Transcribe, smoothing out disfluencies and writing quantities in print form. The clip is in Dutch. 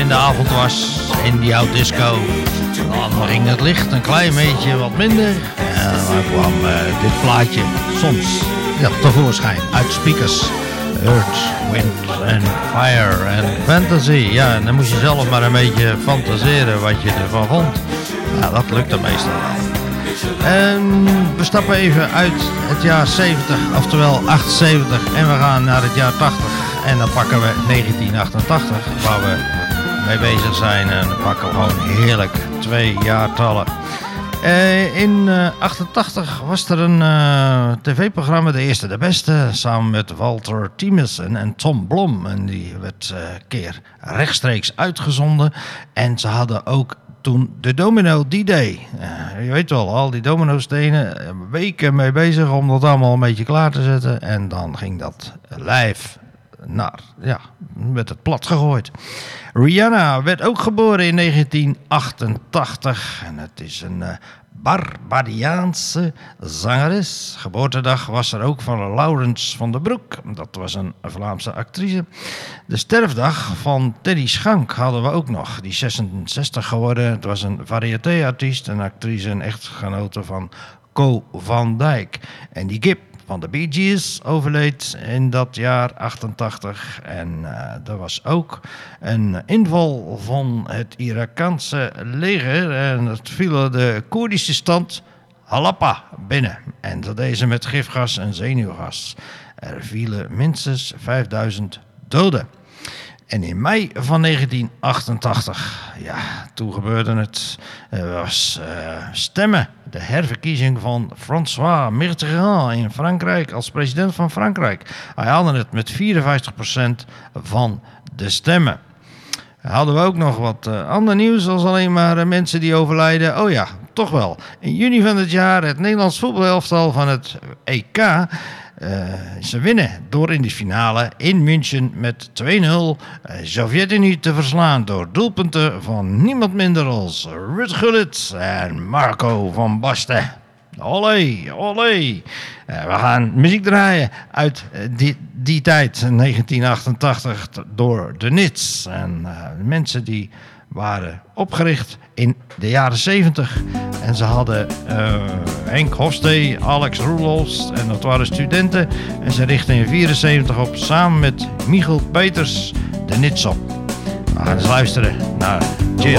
in de avond was in die oud disco, dan ging het licht een klein beetje wat minder. En dan kwam dit plaatje soms tevoorschijn uit speakers. Earth, Wind and Fire en Fantasy. Ja, en dan moest je zelf maar een beetje fantaseren wat je ervan vond. Ja, dat lukte meestal wel. En we stappen even uit het jaar 70, oftewel 78, en we gaan naar het jaar 80. En dan pakken we 1988, waar we mee bezig zijn. En dan pakken we gewoon heerlijk 2 jaartallen. In 88 was er een tv-programma, De Eerste de Beste, samen met Walter Thiemissen en Tom Blom. En die werd een keer rechtstreeks uitgezonden. En ze hadden ook toen de Domino D-Day. Je weet wel, al die domino-stenen, weken mee bezig om dat allemaal een beetje klaar te zetten. En dan ging dat live werd het plat gegooid. Rihanna werd ook geboren in 1988. En het is een Barbadiaanse zangeres. Geboortedag was er ook van Laurens van der Broek. Dat was een Vlaamse actrice. De sterfdag van Teddy Schank hadden we ook nog. Die 66 geworden. Het was een variété-artiest, een actrice en echtgenote van Co van Dijk. En die Gip van de Bee Gees overleed in dat jaar 88. En er was ook een inval van het Iraakse leger. En dat viel de Koerdische stand Halappa binnen. En dat deden ze met gifgas en zenuwgas. Er vielen minstens 5000 doden. En in mei van 1988, toen gebeurde het. Er was stemmen. De herverkiezing van François Mitterrand in Frankrijk als president van Frankrijk. Hij haalde het met 54% van de stemmen. Hadden we ook nog wat ander nieuws als alleen maar mensen die overlijden. Oh ja, toch wel. In juni van het jaar het Nederlands voetbalelftal van het EK. Ze winnen door in de finale in München met 2-0 Sovjet-Unie te verslaan door doelpunten van niemand minder als Ruud Gullit en Marco van Basten. Olé, olé. We gaan muziek draaien uit die tijd, 1988, door de Nits. En de mensen die waren opgericht in de jaren 70. En ze hadden Henk Hofstee, Alex Roelofs en dat waren studenten. En ze richtten in 74 op, samen met Michiel Peters, de Nits op. We gaan eens luisteren naar Jill.